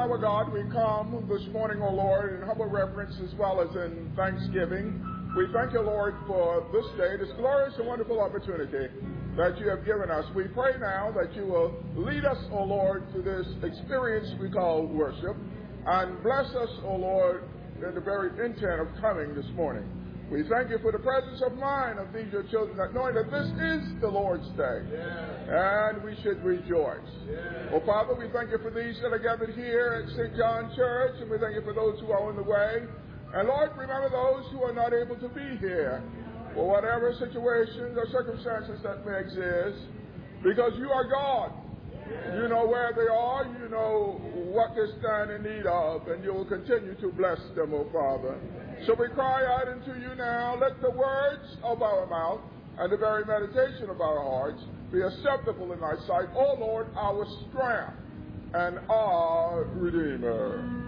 our God, we come this morning, O Lord, in humble reverence as well as in thanksgiving. We thank you, Lord, for this day, this glorious and wonderful opportunity that you have given us. We pray now that you will lead us, O Lord, to this experience we call worship, and bless us, O Lord, in the very intent of coming this morning. We thank you for the presence of mind of these your children, that knowing that this is the Lord's day, and we should rejoice. Oh, Father, we thank you for these that are gathered here at St. John Church, and we thank you for those who are on the way. And Lord, remember those who are not able to be here for whatever situations or circumstances that may exist, because you are God. You know where they are, you know what they stand in need of, and you will continue to bless them, O Father. So we cry out unto you now, let the words of our mouth and the very meditation of our hearts be acceptable in thy sight, O Lord, our strength and our Redeemer.